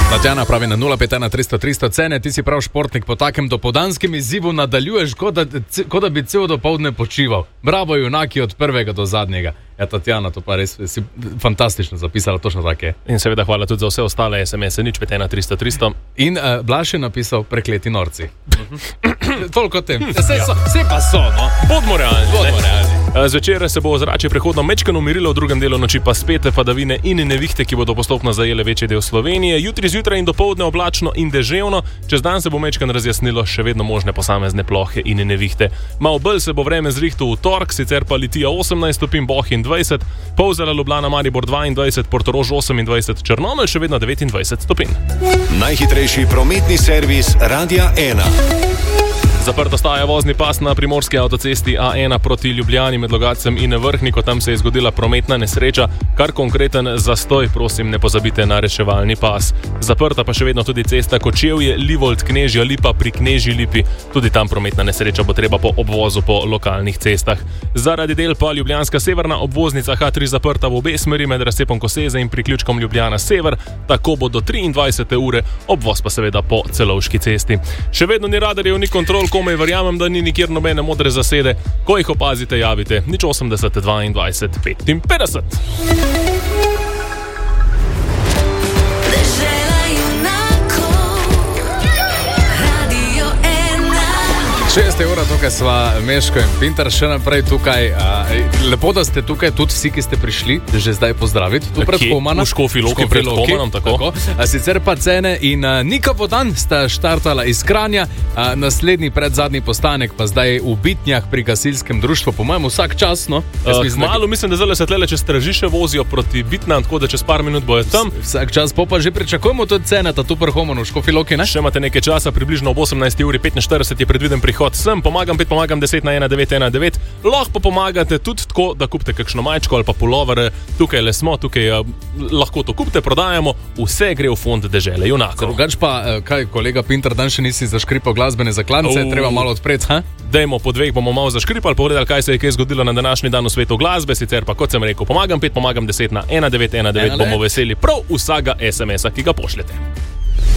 Tatjana pravi na 051 300 300 cene, ti si prav športnik, po takem dopoldanskem izzivu nadaljuješ, kot da bi cel dopoldne počival. Bravo, junaki od prvega do zadnjega. Ja, Tatjana, to pa res si fantastično zapisala, točno tako je. In seveda hvala tudi za vse ostale SMS-e, nič 51 300 300. In Blaž je napisal prekleti norci. Toliko tem. Vse pa so, no. Bodmo realni. Zvečer se bo ozračje prehodno mečkano umirilo, v drugem delu noči pa spet padavine in nevihte, ki bodo postopno zajele večji del Slovenije. Jutri zjutraj in dopoldne oblačno in deževno, čez dan se bo mečkan razjasnilo, še vedno možne posamezne plohe in nevihte. Malo bolj se bo vreme zrihto v torek, sicer pa Litija 18 stopinj, Bohinj 20, Polzela, Ljubljana, Maribor 22, Portorož 28, Črnomelj še vedno 29 stopinj. Najhitrejši prometni servis Radia 1. Zaprta staja vozni pas na primorski avtocesti A1 proti Ljubljani med Logatcem in Vrhniko. Tam se je zgodila prometna nesreča, kar konkreten zastoj, prosim, ne pozabite na reševalni pas. Zaprta pa še vedno tudi cesta Kočevje, Livold, Knežja Lipa pri Knežji Lipi. Tudi tam prometna nesreča bo treba po obvozu po lokalnih cestah. Zaradi del pa ljubljanska severna obvoznica H3 zaprta v obe smeri med razcepom Koseze in priključkom Ljubljana Sever, tako bo do 23. ure, obvoz pa seveda po Celovški cesti. Še vedno ni radarjev, ni kontrol, komaj verjamem, da ni nikjer nobene modre zasede. Ko jih opazite, javite 080 22 55. Šeste ura, tukaj sva Meško in Pintar še naprej tukaj. Lepo, da ste tukaj, tudi vsi, ki ste prišli, že zdaj pozdraviti. Tu pred Homana. V Škofji Loki pred Homanom, tako. Sicer pa Cene in Nika Bodan sta štartala iz Kranja. Naslednji predzadnji postanek pa zdaj v Bitnjah pri gasilskem društvu. Po mojem vsak čas, no. Malo mislim, da zdaj se tlele čez Stražiše vozijo proti Bitnjam, tako da čez par minut bojo tam. Vsak čas pa že pričakujemo tudi Ceneta tu pred Homanu v Škofji Loki, ne? Še imate nekaj časa, približno ob 18:45 je predviden prihod sem, pomagam 10 na 1919. Lahko pa pomagate tudi tako, da kupite kakšno majčko ali pa pulover. Tukaj le smo, tukaj lahko to kupite, prodajamo, vse gre v fond dežele junakov. Drugač pa, kaj kolega Pintar, dan še nisi zaškripal glasbene zaklance, treba malo odpreti, ha? Dajmo po dveh, bomo malo zaškripali, pogledali, kaj se je kaj zgodilo na današnji dan v svetu glasbe, sicer pa, kot sem rekel, pomagam 10 na 1919, bomo veseli prav vsega SMS-a, ki ga pošljete.